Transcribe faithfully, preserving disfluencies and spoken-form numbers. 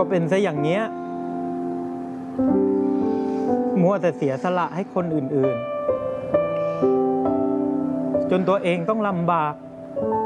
เป็นซะอย่างเนี้ยมัวแต่เสียสละให้คนอื่นๆจนตัวเองต้องลำบาก